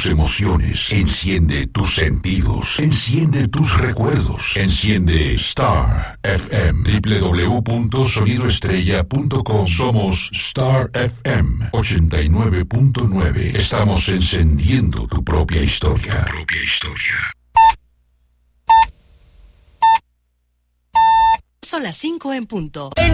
tus emociones, enciende tus sentidos, enciende tus recuerdos, enciende Star FM, www.sonidoestrella.com. Somos Star FM 89.9. Estamos encendiendo tu propia historia. Son las 5 en punto.